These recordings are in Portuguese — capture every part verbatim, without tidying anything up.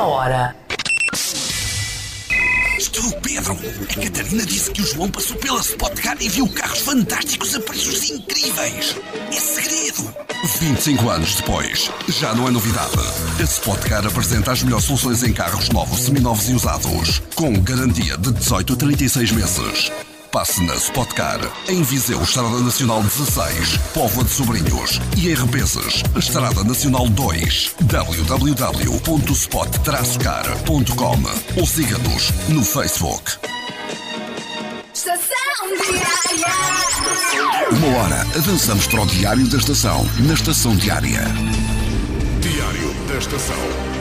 última hora. Estou, Pedro. A Catarina disse que o João passou pela Spot Car e viu carros fantásticos a preços incríveis. É segredo. vinte e cinco anos depois, já não é novidade. A Spot Car apresenta as melhores soluções em carros novos, seminovos e usados, com garantia de dezoito a trinta e seis meses. Passe na Spot Car, em Viseu, Estrada Nacional dezasseis, Póvoa de Sobrinhos e em Repeses, Estrada Nacional dois, w w w ponto spot car ponto com ou siga-nos no Facebook. Estação Diária. Uma hora avançamos para o Diário da Estação, na Estação Diária. Diário da Estação.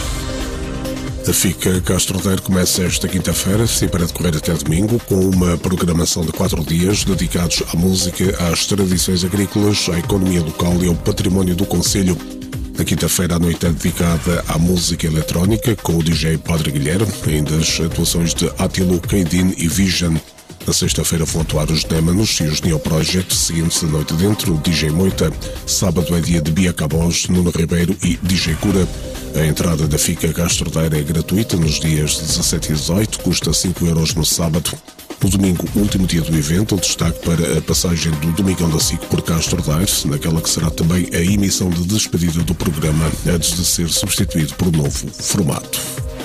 A FICA Castro Daire começa esta quinta-feira, sim, para decorrer até domingo, com uma programação de quatro dias dedicados à música, às tradições agrícolas, à economia local e ao património do concelho. A quinta-feira à noite é dedicada à música eletrónica, com o D J Padre Guilherme, ainda as atuações de Attilo, Keidin e Vision. Na sexta-feira vão atuar os Démanos e os Neo Project, seguindo-se a noite dentro, o D J Moita. Sábado é dia de Bia Cabos, Nuno Ribeiro e D J Cura. A entrada da FICA Castro Daire é gratuita nos dias dezassete e dezoito, custa cinco euros no sábado. No domingo, último dia do evento, o destaque para a passagem do Domingão da SIC por Castro Daire, naquela que será também a emissão de despedida do programa, antes de ser substituído por um novo formato.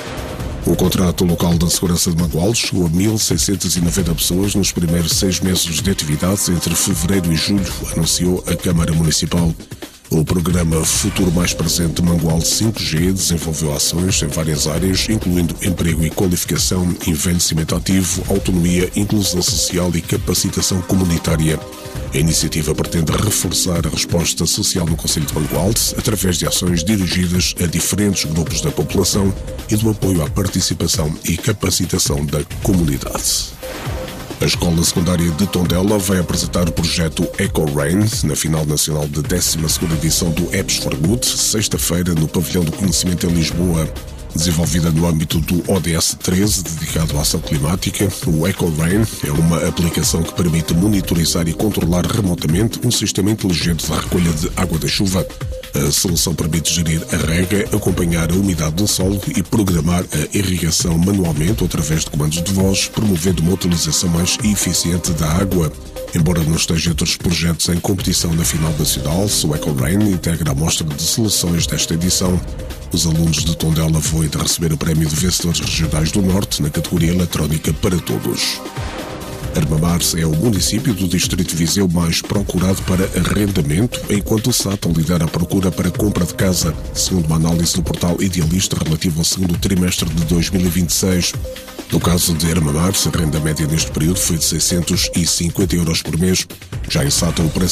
O contrato local da segurança de Mangualde chegou a mil seiscentas e noventa pessoas nos primeiros seis meses de atividades entre fevereiro e julho, anunciou a Câmara Municipal. O programa Futuro Mais Presente de Mangualde cinco G desenvolveu ações em várias áreas, incluindo emprego e qualificação, envelhecimento ativo, autonomia, inclusão social e capacitação comunitária. A iniciativa pretende reforçar a resposta social no concelho de Mangualde através de ações dirigidas a diferentes grupos da população e do apoio à participação e capacitação da comunidade. A Escola Secundária de Tondela vai apresentar o projeto Eco Rain na final nacional da décima segunda edição do Apps for Good, sexta-feira, no Pavilhão do Conhecimento em Lisboa. Desenvolvida no âmbito do O D S treze, dedicado à ação climática, o Eco Rain é uma aplicação que permite monitorizar e controlar remotamente um sistema inteligente de recolha de água da chuva. A solução permite gerir a rega, acompanhar a umidade do solo e programar a irrigação manualmente ou através de comandos de voz, promovendo uma utilização mais eficiente da água. Embora não esteja entre os projetos em competição na final nacional, o Eco Rain integra a mostra de seleções desta edição. Os alunos de Tondela vão ainda receber o prémio de vencedores regionais do Norte na categoria eletrónica para todos. Armamar é o município do distrito de Viseu mais procurado para arrendamento, enquanto o Sata lidera a procura para compra de casa, segundo uma análise do portal Idealista relativo ao segundo trimestre de dois mil e vinte e seis. No caso de Armamar, a renda média neste período foi de seiscentos e cinquenta euros por mês. Já em Sata, o preço